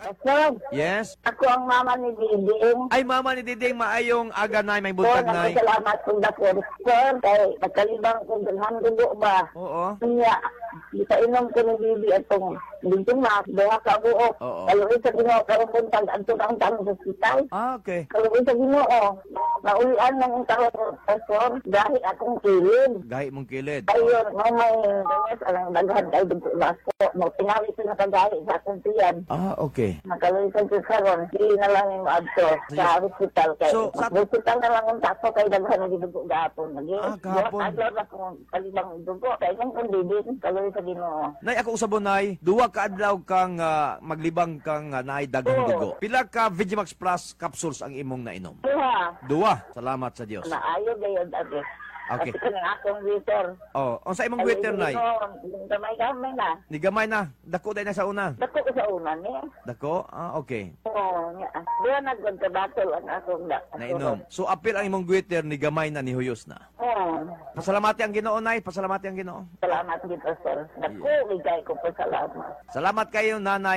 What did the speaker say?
Sir, Yes. ako ang mama ni Diding. Ay, mama ni Diding, maayong aga, Nay. May buntag, Nay. Salamat kung dapor. Sir, kay pagkalibang kong dalhan dugo ba? Oo. Kaya, kita inom ko ni Bibi atong dito na, doha ka buok. Oo. Kalau isa ginoo karong buntag adto ang tanong sa hospital. Ah, okay. Kalau isa ginoo, naulian ng karong pastor dahil akong kilid. Gahi mong kilid. Ayun, may ganyan alang daghan kay dugo baso. Mo tingali sa nakagahi sa akong tiyan. Ah, okay. Nakaluisan ko karon, dili na lang yung adto sa hospital kay. So, Sa hospital na lang ang tato kay daghan na dugo gapon. Ah, gahapon. Agad ako kalibang dugo. Kay kung kundidin, kaluisan Ginoo. Nay, ako usabon, Nay. Duwa ka adlaw kang maglibang kang naay daghang Oo. dugo. Pila ka Vigimax Plus capsules ang imong nainom? Duha. Duwa. Salamat sa Dios. Maayo gayud ate. Okay. Kasi kanang akong waiter. Oh, unsa imong Twitter, Nay? Kamay na. Ni gamay na. Dako day na sa una. Dako ko sa una niya. Dako? Ah, okay. Oo, nga. Doon nagkontrabato ang akong Nainom. So, apil ang imong Twitter ni gamay na, ni huyos na. Oo. Pasalamati ang Ginoo, Nay. Pasalamati ang Ginoo. Salamat dito, sir. Dako, bigay ko pa salamat. Salamat kayo, Nanay.